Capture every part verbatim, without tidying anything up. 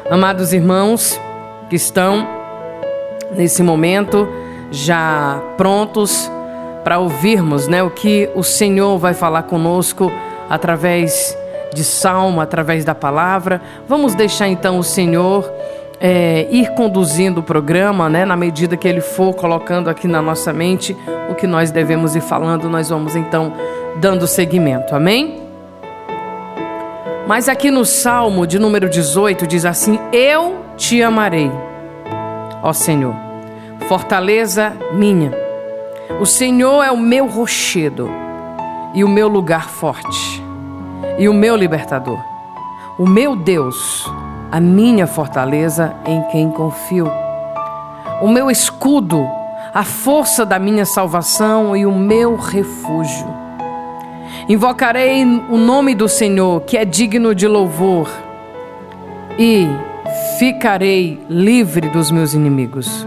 Amados irmãos que estão nesse momento já prontos para ouvirmos, né, o que o Senhor vai falar conosco através de salmo, através da palavra. Vamos deixar então o Senhor é, ir conduzindo o programa, né, na medida que Ele for colocando aqui na nossa mente o que nós devemos ir falando, nós vamos então dando seguimento, amém? Mas aqui no Salmo de número dezoito diz assim: eu te amarei, ó Senhor, fortaleza minha. O Senhor é o meu rochedo e o meu lugar forte e o meu libertador. O meu Deus, a minha fortaleza em quem confio. O meu escudo, a força da minha salvação e o meu refúgio. Invocarei o nome do Senhor, que é digno de louvor, e ficarei livre dos meus inimigos.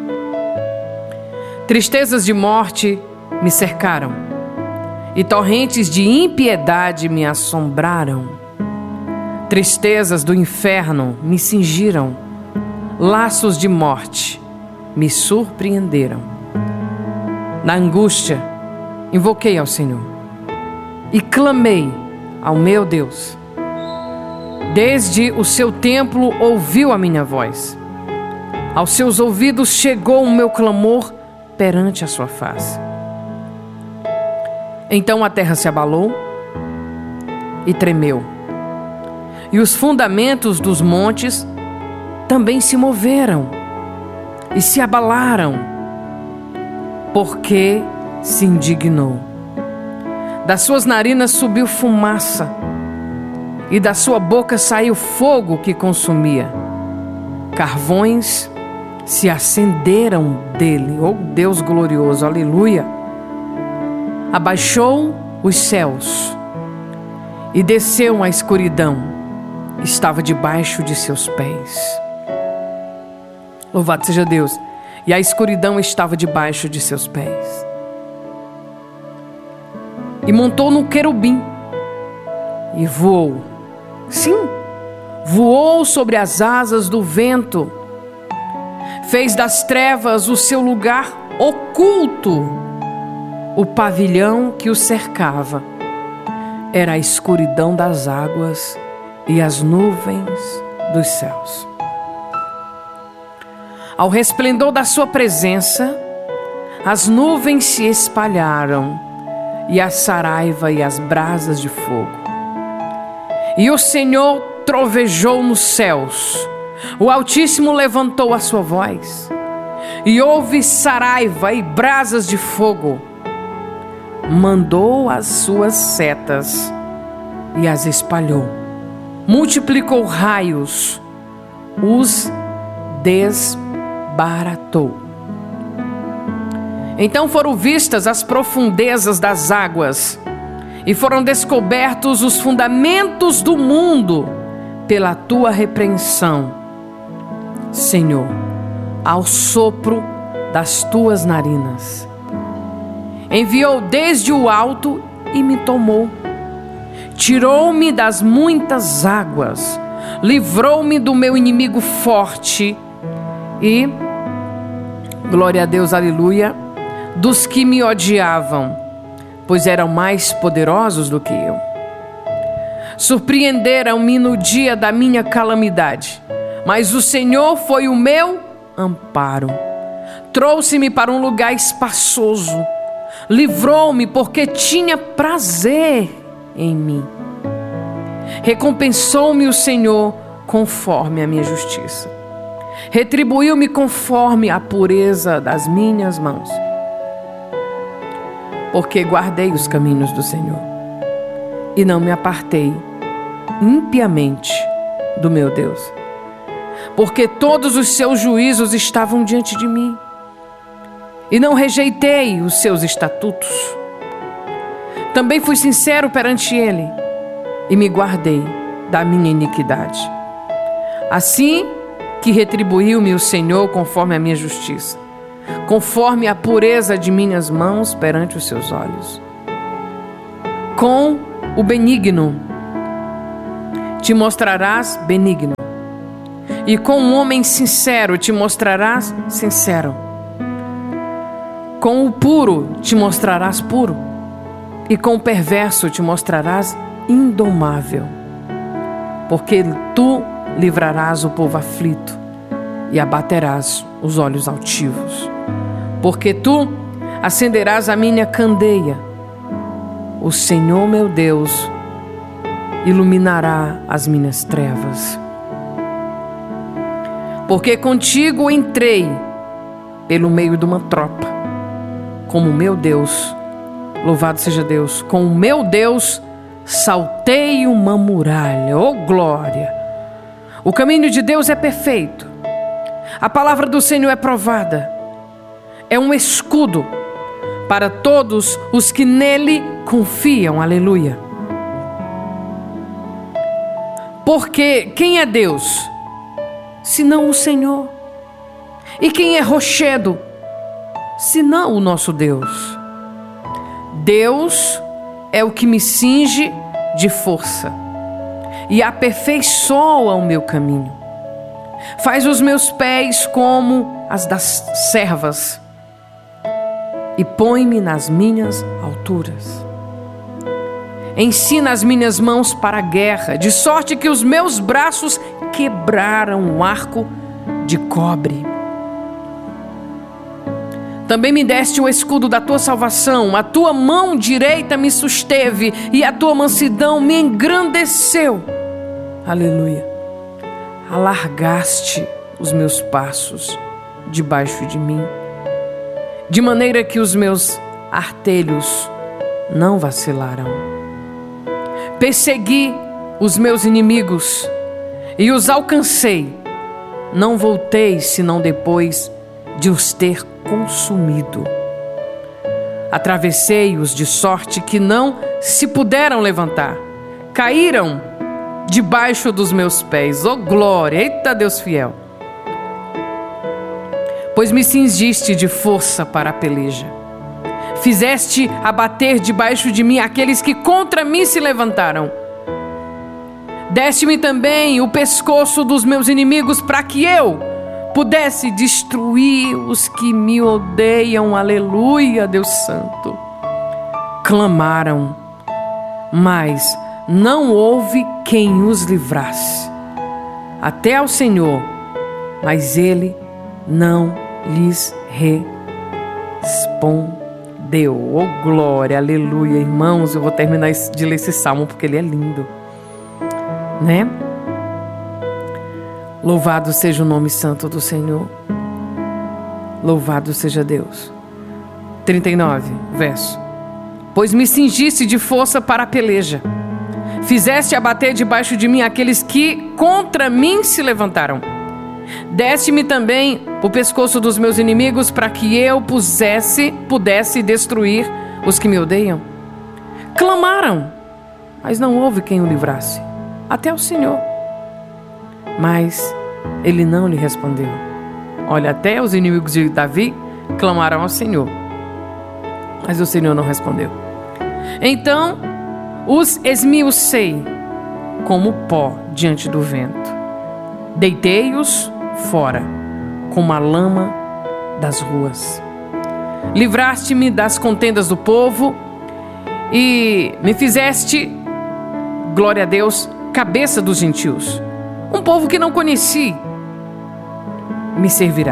Tristezas de morte me cercaram, e torrentes de impiedade me assombraram. Tristezas do inferno me cingiram, laços de morte me surpreenderam. Na angústia, invoquei ao Senhor e clamei ao meu Deus. Desde o seu templo ouviu a minha voz. Aos seus ouvidos chegou o meu clamor perante a sua face. Então a terra se abalou e tremeu, e os fundamentos dos montes também se moveram e se abalaram, porque se indignou. Das suas narinas subiu fumaça, e da sua boca saiu fogo que consumia. Carvões se acenderam dele. Oh Deus glorioso, aleluia! Abaixou os céus e desceu à escuridão. Estava debaixo de seus pés. Louvado seja Deus! E a escuridão estava debaixo de seus pés. E montou no querubim e voou. Sim, voou sobre as asas do vento. Fez das trevas o seu lugar oculto. O pavilhão que o cercava era a escuridão das águas e as nuvens dos céus. Ao resplendor da sua presença, as nuvens se espalharam, e a saraiva e as brasas de fogo. E o Senhor trovejou nos céus, o Altíssimo levantou a sua voz, e houve saraiva e brasas de fogo. Mandou as suas setas e as espalhou, multiplicou raios, os desbaratou. Então foram vistas as profundezas das águas, e foram descobertos os fundamentos do mundo pela tua repreensão, Senhor, ao sopro das tuas narinas. Enviou desde o alto e me tomou. Tirou-me das muitas águas, livrou-me do meu inimigo forte e, glória a Deus, aleluia, dos que me odiavam, pois eram mais poderosos do que eu. Surpreenderam-me no dia da minha calamidade, mas o Senhor foi o meu amparo. Trouxe-me para um lugar espaçoso, livrou-me porque tinha prazer em mim. Recompensou-me o Senhor conforme a minha justiça. Retribuiu-me conforme a pureza das minhas mãos. Porque guardei os caminhos do Senhor e não me apartei impiamente do meu Deus. Porque todos os seus juízos estavam diante de mim e não rejeitei os seus estatutos. Também fui sincero perante Ele e me guardei da minha iniquidade. Assim que retribuiu-me o Senhor conforme a minha justiça, conforme a pureza de minhas mãos perante os seus olhos. Com o benigno te mostrarás benigno, e com um homem sincero te mostrarás sincero. Com o puro te mostrarás puro, e com o perverso te mostrarás indomável. Porque tu livrarás o povo aflito e abaterás os olhos altivos. Porque tu acenderás a minha candeia. O Senhor meu Deus iluminará as minhas trevas. Porque contigo entrei pelo meio de uma tropa, como meu Deus, louvado seja Deus, com o meu Deus saltei uma muralha, oh glória! O caminho de Deus é perfeito, a palavra do Senhor é provada, é um escudo para todos os que nele confiam, aleluia. Porque quem é Deus, senão o Senhor? E quem é rochedo, senão o nosso Deus? Deus é o que me cinge de força e aperfeiçoa o meu caminho. Faz os meus pés como as das servas e põe-me nas minhas alturas. Ensina as minhas mãos para a guerra, de sorte que os meus braços quebraram um arco de cobre. Também me deste o escudo da tua salvação, a tua mão direita me susteve e a tua mansidão me engrandeceu. Aleluia. Alargaste os meus passos debaixo de mim, de maneira que os meus artelhos não vacilarão. Persegui os meus inimigos e os alcancei. Não voltei senão depois de os ter consumido. Atravessei-os de sorte que não se puderam levantar. Caíram debaixo dos meus pés. Oh glória! Eita Deus fiel! Pois me cingiste de força para a peleja. Fizeste abater debaixo de mim aqueles que contra mim se levantaram. Deste-me também o pescoço dos meus inimigos para que eu pudesse destruir os que me odeiam. Aleluia, Deus Santo. Clamaram, mas não houve quem os livrasse. Até ao Senhor, mas Ele não lhes respondeu. Oh glória, aleluia. Irmãos, eu vou terminar de ler esse salmo porque ele é lindo, né? Louvado seja o nome santo do Senhor. Louvado seja Deus. trinta e nove, verso. Pois me cingiste de força para a peleja. Fizeste abater debaixo de mim aqueles que contra mim se levantaram. Deste-me também o pescoço dos meus inimigos para que eu pusesse, pudesse destruir os que me odeiam. Clamaram, mas não houve quem o livrasse. Até o Senhor. Mas ele não lhe respondeu. Olha, até os inimigos de Davi clamaram ao Senhor, mas o Senhor não respondeu. Então os esmiucei como pó diante do vento. Deitei-os fora como a lama das ruas. Livraste-me das contendas do povo e me fizeste, glória a Deus, cabeça dos gentios. Um povo que não conheci me servirá.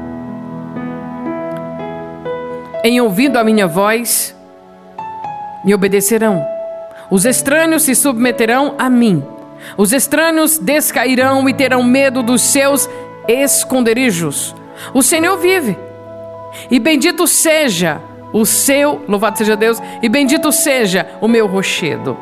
Em ouvindo a minha voz, me obedecerão. Os estranhos se submeterão a mim. Os estranhos descairão e terão medo dos seus esconderijos. O Senhor vive. E bendito seja o seu, louvado seja Deus, e bendito seja o meu rochedo.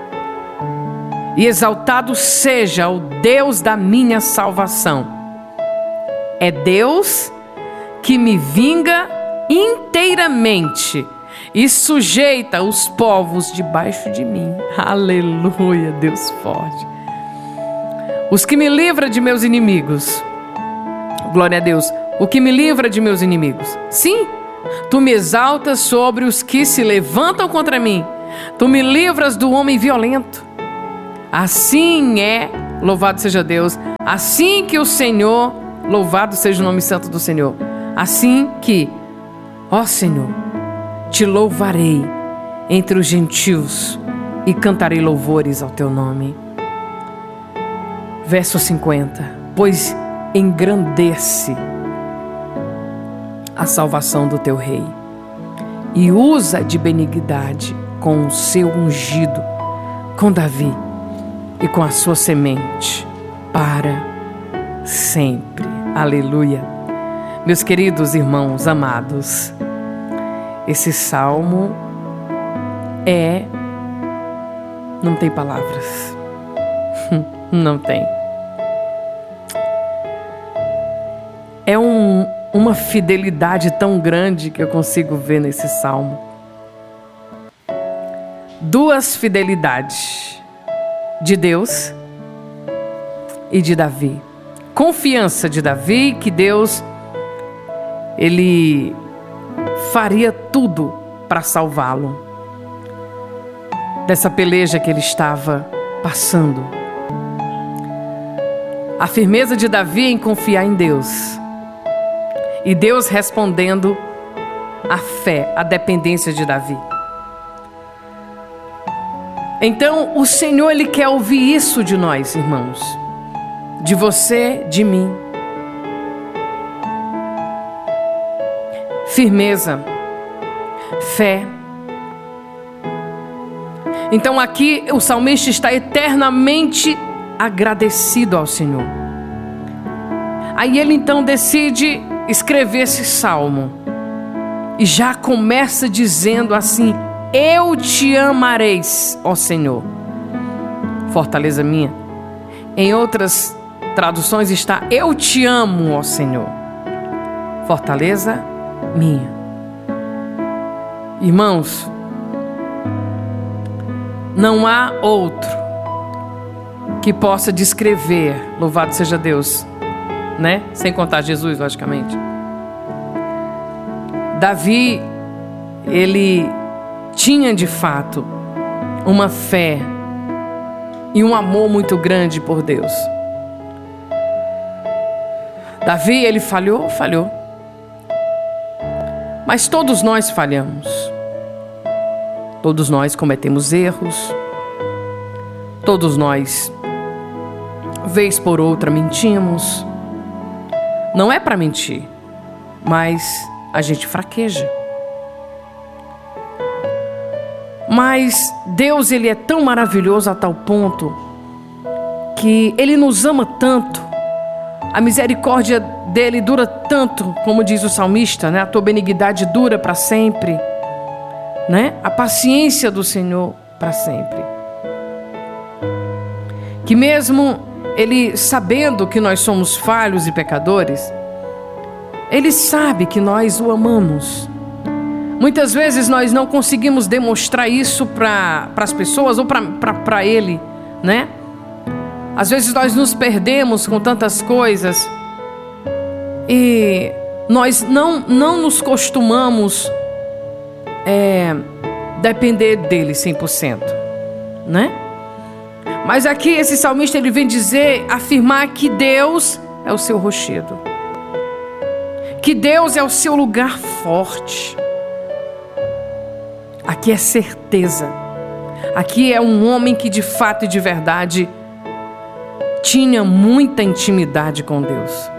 E exaltado seja o Deus da minha salvação. É Deus que me vinga inteiramente e sujeita os povos debaixo de mim. Aleluia, Deus forte. Os que me livra de meus inimigos. Glória a Deus. O que me livra de meus inimigos. Sim, tu me exaltas sobre os que se levantam contra mim. Tu me livras do homem violento. Assim é, louvado seja Deus, Assim que o Senhor, louvado seja o nome santo do Senhor, assim que, ó Senhor, te louvarei entre os gentios e cantarei louvores ao teu nome. Verso cinquenta. Pois engrandece a salvação do teu rei e usa de benignidade com o seu ungido, com Davi e com a sua semente para sempre. Aleluia. Meus queridos irmãos amados, esse salmo é... não tem palavras. Não tem. É um, uma fidelidade tão grande que eu consigo ver nesse salmo. Duas fidelidades, de Deus e de Davi. Confiança de Davi que Deus, ele faria tudo para salvá-lo dessa peleja que ele estava passando. A firmeza de Davi em confiar em Deus. E Deus respondendo a fé, a dependência de Davi. Então, o Senhor, Ele quer ouvir isso de nós, irmãos. De você, de mim. Firmeza. Fé. Então, aqui o salmista está eternamente agradecido ao Senhor. Aí ele então decide escrever esse salmo. E já começa dizendo assim: eu te amarei, ó Senhor, fortaleza minha. Em outras traduções está: eu te amo, ó Senhor, fortaleza minha. Irmãos, não há outro que possa descrever, louvado seja Deus, né? Sem contar Jesus, logicamente. Davi, ele tinha de fato uma fé e um amor muito grande por Deus. Davi, ele falhou, falhou. Mas todos nós falhamos. Todos nós cometemos erros. Todos nós, vez por outra, mentimos. Não é para mentir, mas a gente fraqueja. Mas Deus, Ele é tão maravilhoso a tal ponto que Ele nos ama tanto, a misericórdia dEle dura tanto, como diz o salmista, né? A tua benignidade dura para sempre, né? A paciência do Senhor para sempre. Que mesmo Ele, sabendo que nós somos falhos e pecadores, Ele sabe que nós o amamos. Muitas vezes nós não conseguimos demonstrar isso para as pessoas ou para Ele, né? Às vezes nós nos perdemos com tantas coisas e nós não, não nos costumamos é, depender dEle cem por cento, né? Mas aqui esse salmista, ele vem dizer, afirmar que Deus é o seu rochedo, que Deus é o seu lugar forte. Aqui é certeza. Aqui é um homem que de fato e de verdade tinha muita intimidade com Deus.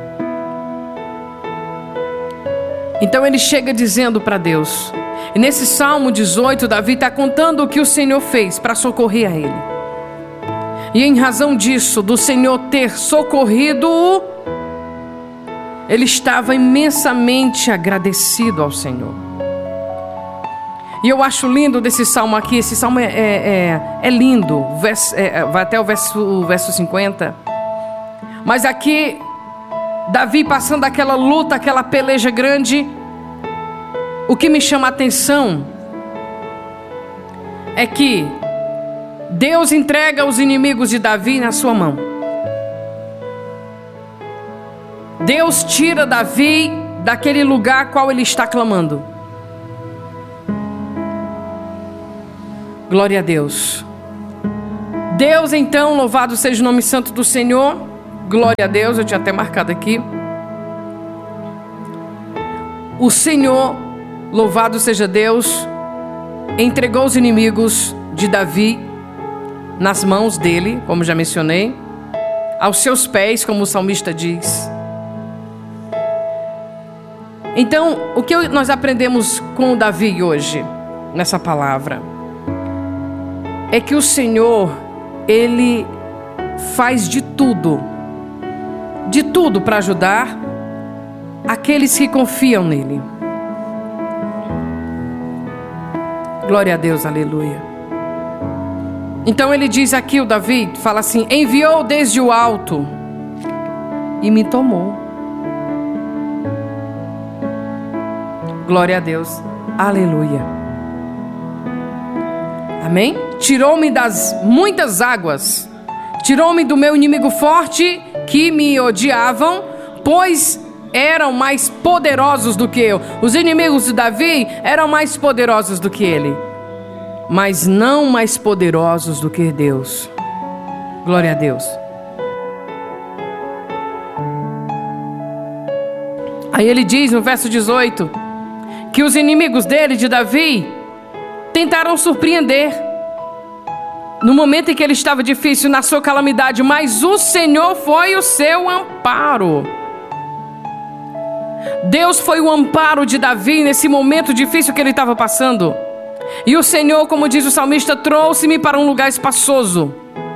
Então ele chega dizendo para Deus. E nesse Salmo dezoito, Davi está contando o que o Senhor fez para socorrer a ele. E em razão disso, do Senhor ter socorrido-o, ele estava imensamente agradecido ao Senhor. E eu acho lindo desse salmo aqui. Esse salmo é, é, é, é lindo, verso, é, vai até o verso, o verso cinquenta. Mas aqui Davi passando aquela luta, aquela peleja grande. O que me chama a atenção é que Deus entrega os inimigos de Davi na sua mão. Deus tira Davi daquele lugar qual ele está clamando. Glória a Deus. Deus então, louvado seja o nome santo do Senhor, Glória a Deus, eu tinha até marcado aqui. O Senhor, louvado seja Deus, entregou os inimigos de Davi nas mãos dele, como já mencionei, aos seus pés, como o salmista diz. Então, o que nós aprendemos com Davi hoje, nessa palavra, é que o Senhor, Ele faz de tudo, de tudo para ajudar aqueles que confiam nele. Glória a Deus, aleluia. Então ele diz aqui, o Davi fala assim: enviou desde o alto e me tomou. Glória a Deus, aleluia. Amém? Tirou-me das muitas águas, tirou-me do meu inimigo forte, que me odiavam, pois eram mais poderosos do que eu. Os inimigos de Davi eram mais poderosos do que ele, mas não mais poderosos do que Deus. Glória a Deus. Aí ele diz no verso dezoito que os inimigos dele, de Davi, tentaram surpreender no momento em que ele estava difícil, na sua calamidade, mas o Senhor foi o seu amparo. Deus foi o amparo de Davi nesse momento difícil que ele estava passando. E o Senhor, como diz o salmista, trouxe-me para um lugar espaçoso.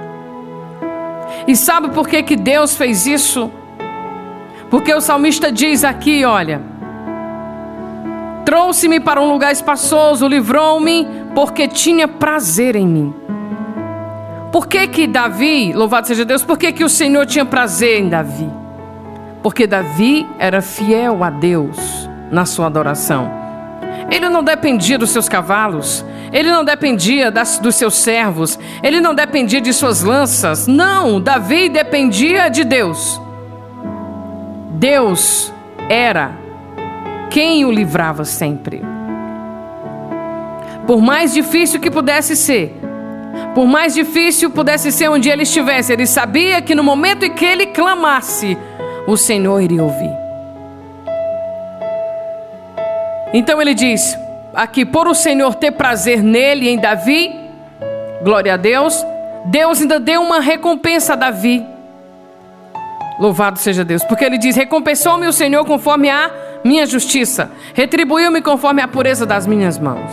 E sabe por que que Deus fez isso? Porque o salmista diz aqui, olha: trouxe-me para um lugar espaçoso, livrou-me, porque tinha prazer em mim. Por que que Davi, louvado seja Deus, por que que o Senhor tinha prazer em Davi? Porque Davi era fiel a Deus na sua adoração. Ele não dependia dos seus cavalos, ele não dependia das, dos seus servos, ele não dependia de suas lanças. Não, Davi dependia de Deus. Deus era quem o livrava sempre. Por mais difícil que pudesse ser, por mais difícil pudesse ser onde ele estivesse, ele sabia que no momento em que ele clamasse, o Senhor iria ouvir. Então ele diz aqui: por o Senhor ter prazer nele, em Davi, glória a Deus, Deus ainda deu uma recompensa a Davi. Louvado seja Deus, porque ele diz: recompensou-me o Senhor conforme a minha justiça, retribuiu-me conforme a pureza das minhas mãos,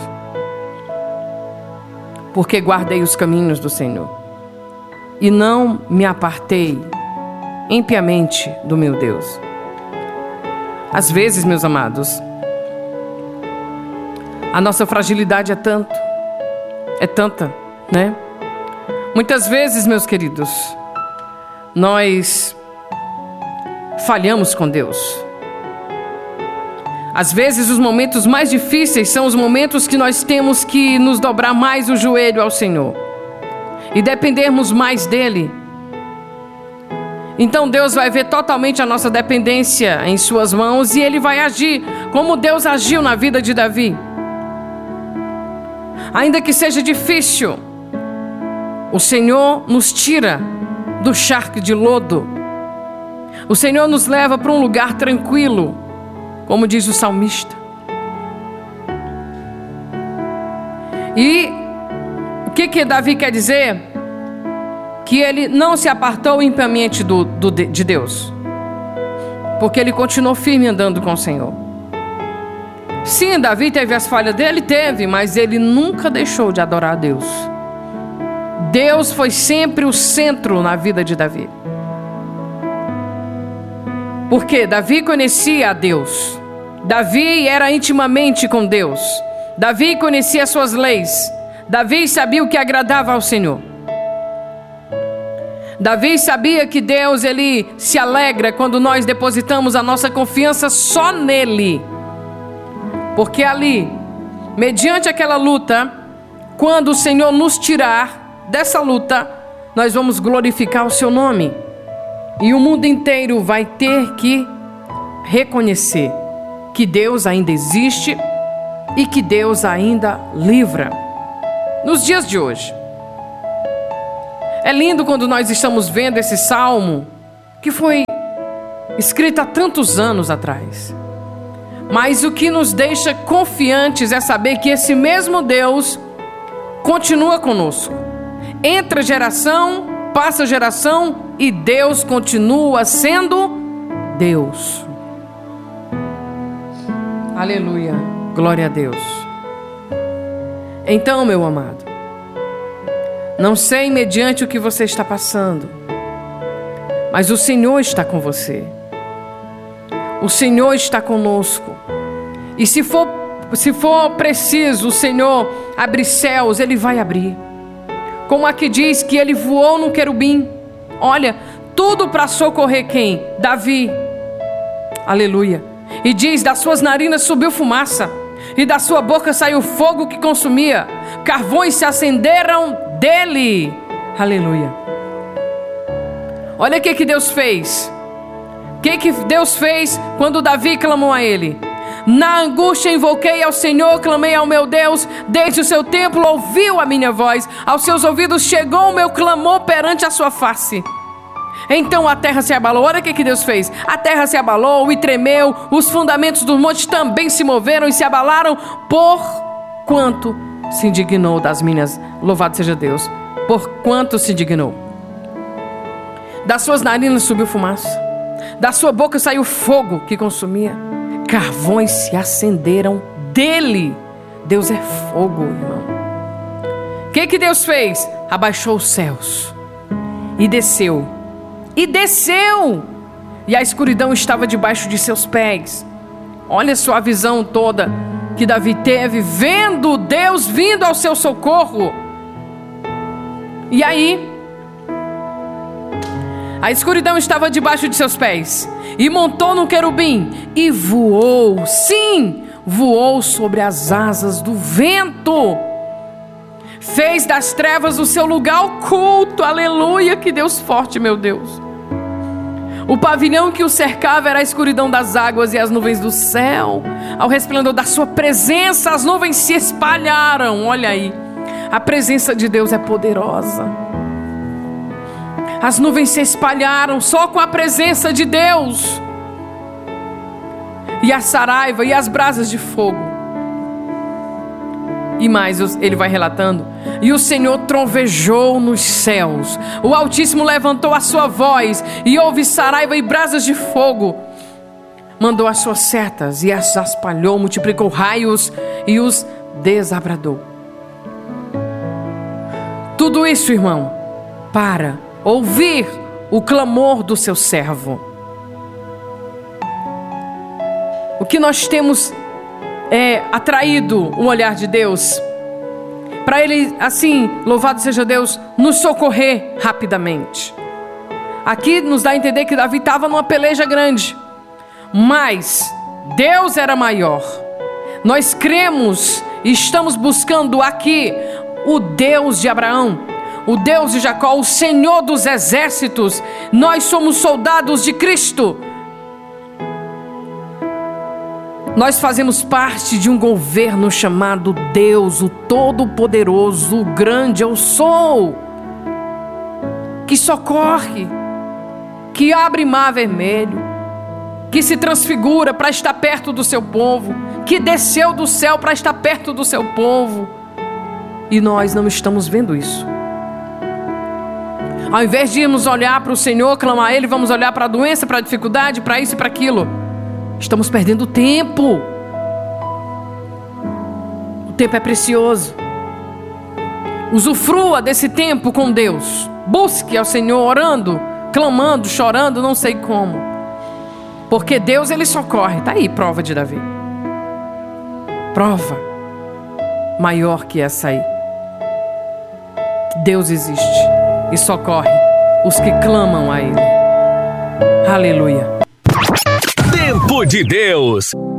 porque guardei os caminhos do Senhor e não me apartei impiamente do meu Deus. Às vezes, meus amados, a nossa fragilidade é tanto, é tanta, né? Muitas vezes, meus queridos, nós falhamos com Deus. Às vezes os momentos mais difíceis são os momentos que nós temos que nos dobrar mais o joelho ao Senhor e dependermos mais dele. Então Deus vai ver totalmente a nossa dependência em suas mãos e Ele vai agir como Deus agiu na vida de Davi. Ainda que seja difícil, o Senhor nos tira do charco de lodo. O Senhor nos leva para um lugar tranquilo, como diz o salmista. E o que que Davi quer dizer? Que ele não se apartou impiamente do, do, de Deus, porque ele continuou firme andando com o Senhor. Sim, Davi teve as falhas dele, teve, mas ele nunca deixou de adorar a Deus. Deus foi sempre o centro na vida de Davi. Porque Davi conhecia a Deus. Davi era intimamente com Deus. Davi conhecia as suas leis. Davi sabia o que agradava ao Senhor. Davi sabia que Deus, Ele se alegra quando nós depositamos a nossa confiança só nele. Porque ali, mediante aquela luta, quando o Senhor nos tirar dessa luta, nós vamos glorificar o seu nome. E o mundo inteiro vai ter que reconhecer que Deus ainda existe e que Deus ainda livra. Nos dias de hoje, é lindo quando nós estamos vendo esse salmo que foi escrita há tantos anos atrás. Mas o que nos deixa confiantes é saber que esse mesmo Deus continua conosco. Entra geração, passa geração e Deus continua sendo Deus. Aleluia, glória a Deus. Então, meu amado, não sei mediante o que você está passando, mas o Senhor está com você. O Senhor está conosco. E se for, se for preciso o Senhor abrir céus, Ele vai abrir. Como aqui diz que Ele voou no querubim. Olha, tudo para socorrer quem? Davi. Aleluia. E diz, das suas narinas subiu fumaça, e da sua boca saiu fogo que consumia. Carvões se acenderam dele. Aleluia. Olha o que, que Deus fez. O que, que Deus fez quando Davi clamou a Ele? Na angústia invoquei ao Senhor, clamei ao meu Deus. Desde o seu templo ouviu a minha voz. Aos seus ouvidos chegou o meu clamor perante a sua face. Então a terra se abalou. Olha o que, que Deus fez. A terra se abalou e tremeu. Os fundamentos dos montes também se moveram e se abalaram. Por quanto se indignou das minhas... Louvado seja Deus. Por quanto se indignou. Das suas narinas subiu fumaça. Da sua boca saiu fogo que consumia. Carvões se acenderam dele. Deus é fogo, irmão. O que, que Deus fez? Abaixou os céus e desceu. E desceu. E a escuridão estava debaixo de seus pés. Olha só a visão toda que Davi teve, vendo Deus vindo ao seu socorro. E aí, a escuridão estava debaixo de seus pés. E montou no querubim e voou. Sim, voou sobre as asas do vento. Fez das trevas o seu lugar oculto. Aleluia, que Deus forte, meu Deus. O pavilhão que o cercava era a escuridão das águas e as nuvens do céu. Ao resplendor da sua presença, as nuvens se espalharam. Olha aí, a presença de Deus é poderosa. As nuvens se espalharam só com a presença de Deus. E a saraiva e as brasas de fogo. E mais, ele vai relatando. E o Senhor trovejou nos céus. O Altíssimo levantou a sua voz. E houve saraiva e brasas de fogo. Mandou as suas setas e as espalhou. Multiplicou raios e os desabradou. Tudo isso, irmão, para ouvir o clamor do seu servo. O que nós temos é atraído o olhar de Deus para Ele, assim, louvado seja Deus, nos socorrer rapidamente. Aqui nos dá a entender que Davi estava numa peleja grande, mas Deus era maior. Nós cremos e estamos buscando aqui o Deus de Abraão, o Deus de Jacó, o Senhor dos exércitos. Nós somos soldados de Cristo. Nós fazemos parte de um governo chamado Deus, o Todo-Poderoso, o Grande Eu Sou, que socorre, que abre mar vermelho, que se transfigura para estar perto do seu povo, que desceu do céu para estar perto do seu povo. E nós não estamos vendo isso. Ao invés de irmos olhar para o Senhor, clamar a Ele, vamos olhar para a doença, para a dificuldade, para isso e para aquilo. Estamos perdendo tempo. O tempo é precioso. Usufrua desse tempo com Deus. Busque ao Senhor orando, clamando, chorando, não sei como. Porque Deus, Ele socorre. Está aí, prova de Davi. Prova maior que essa aí. Deus existe e socorre os que clamam a Ele. Aleluia. Tempo de Deus.